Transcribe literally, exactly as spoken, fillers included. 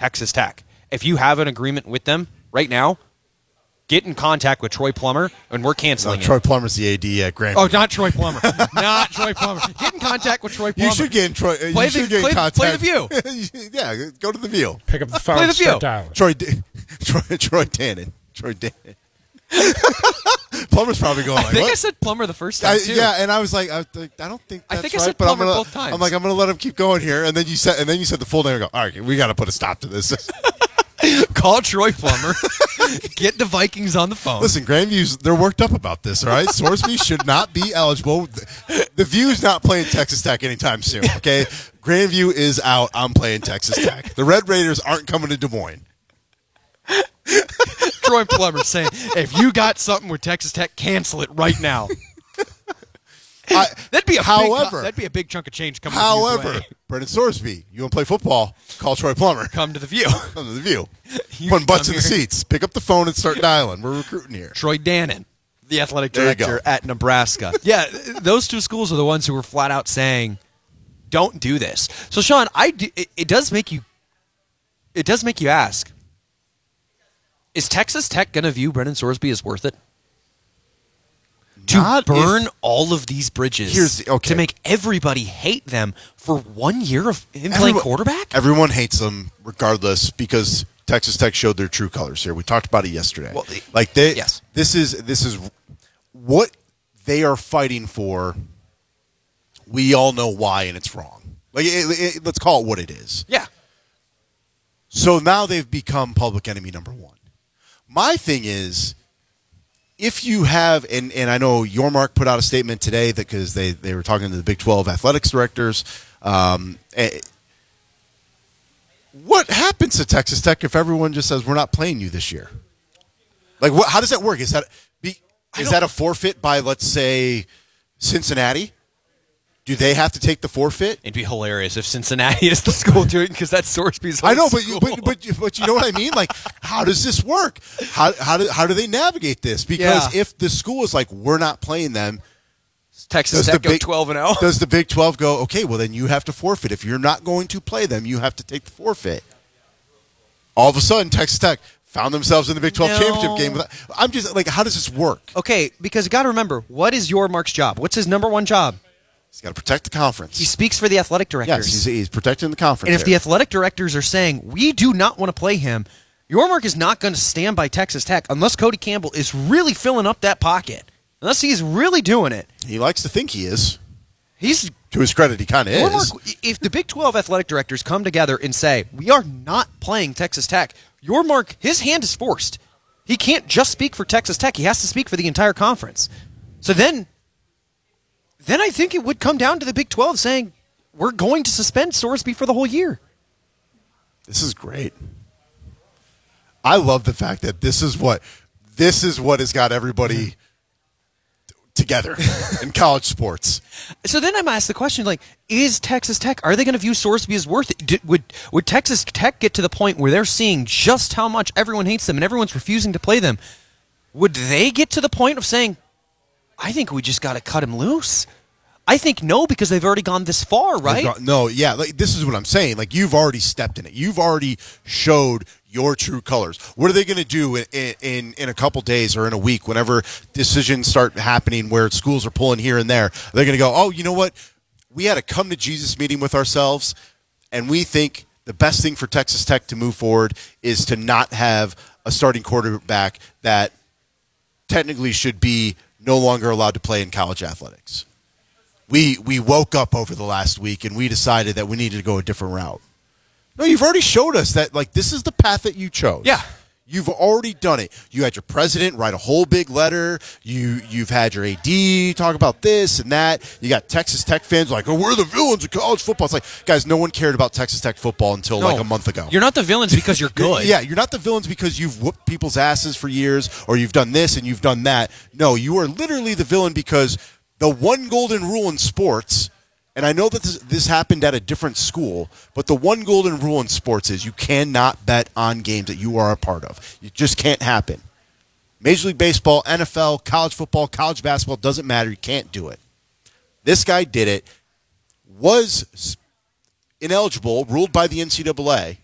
Texas Tech. If you have an agreement with them right now, get in contact with Troy Plummer, and we're canceling no, it. Troy Plummer's the A D at Grandview. Oh, not Troy Plummer. Not Troy Plummer. Get in contact with Troy Plummer. You should get in Troy. Play you the, should get play, in contact. Play the View. Yeah, go to the View. Pick up the phone Play the and start View. dialing. Troy, Troy, Troy Dannon. Troy Dannon. Plummer's probably going like, I think what? I said Plummer the first time, I, too. yeah, and I was like, I, I don't think I that's think I right, said but I'm Plummer gonna, both times. I'm like, I'm going to let him keep going here, and then you said, and then you said the full name. I go, all right, we got to put a stop to this. Call Troy Plummer. Get the Vikings on the phone. Listen, Grandview's, they're worked up about this, all right? Sorsby should not be eligible. The, the View's not playing Texas Tech anytime soon, okay? Grandview is out. I'm playing Texas Tech. The Red Raiders aren't coming to Des Moines. Troy Plummer saying, if you got something with Texas Tech, cancel it right now. I, that'd be a however, big, that'd be a big chunk of change coming. However, Brendan Sorsby, you want to play football? Call Troy Plummer. Come to the View. Come to the View. You Putting butts in here. the seats. Pick up the phone and start dialing. We're recruiting here. Troy Dannon, the athletic There you director go. at Nebraska. Yeah, those two schools are the ones who were flat out saying, "Don't do this." So, Sean, I do, it, it does make you. It does make you ask: is Texas Tech going to view Brendan Sorsby as worth it? To Not burn if- all of these bridges Here's the- okay. to make everybody hate them for one year of him playing Everyone- quarterback? Everyone hates them regardless because Texas Tech showed their true colors here. We talked about it yesterday. Well, the- like they, yes. this is this is what they are fighting for. We all know why, and it's wrong. Like it, it, let's call it what it is. Yeah. So now they've become public enemy number one. My thing is, if you have, and, and I know Yormark put out a statement today that because they, they were talking to the Big twelve athletics directors. Um, eh, what happens to Texas Tech if everyone just says we're not playing you this year? Like, what? How does that work? Is that be, is that a forfeit by, let's say, Cincinnati? Do they have to take the forfeit? It'd be hilarious if Cincinnati is the school doing because that's Sorsby's whole I know, but, school. but but but you know what I mean? Like, how does this work? How how do how do they navigate this? Because Yeah. if the school is like, we're not playing them, Texas does Tech the go Big- twelve and zero. does the Big twelve go, okay, well, then you have to forfeit. If you're not going to play them, you have to take the forfeit. All of a sudden, Texas Tech found themselves in the Big twelve No. championship game. Without, I'm just like, how does this work? Okay, because you got to remember, what is your Mark's job? What's his number one job? He's got to protect the conference. He speaks for the athletic yes, directors. he's, he's protecting the conference. and if there. the athletic directors are saying, we do not want to play him, Yormark is not going to stand by Texas Tech unless Cody Campbell is really filling up that pocket. Unless he's really doing it. he likes to think he is. He's To his credit, he kind of is. Yormark, if the Big twelve athletic directors come together and say, we are not playing Texas Tech, Yormark, his hand is forced. He can't just speak for Texas Tech. He has to speak for the entire conference. So then, then I think it would come down to the Big twelve saying, we're going to suspend Sorsby for the whole year. This is great. I love the fact that this is what this is what has got everybody together in college sports. So then I'm asked the question, like, is Texas Tech, are they going to view Sorsby as worth it? Did, would, would Texas Tech get to the point where they're seeing just how much everyone hates them and everyone's refusing to play them? Would they get to the point of saying, I think we just got to cut him loose? I think no, because they've already gone this far, right? No, yeah, like, this is what I'm saying. Like, you've already stepped in it. You've already showed your true colors. What are they going to do in, in in a couple days or in a week whenever decisions start happening where schools are pulling here and there? They're going to go, oh, you know what? We had a come to Jesus meeting with ourselves, and we think the best thing for Texas Tech to move forward is to not have a starting quarterback that technically should be no longer allowed to play in college athletics. We we woke up over the last week and we decided that we needed to go a different route. No, you've already showed us that, like, this is the path that you chose. Yeah. You've already done it. You had your president write a whole big letter. You, you've had your A D talk about this and that. You got Texas Tech fans like, oh, we're the villains of college football. It's like, guys, no one cared about Texas Tech football until No, like a month ago. You're not the villains because you're good. Yeah, you're not the villains because you've whooped people's asses for years or you've done this and you've done that. No, you are literally the villain because the one golden rule in sports, and I know that this, this happened at a different school, but the one golden rule in sports is you cannot bet on games that you are a part of. It just can't happen. Major League Baseball, N F L, college football, college basketball, doesn't matter. You can't do it. This guy did it, was ineligible, ruled by the N C double A,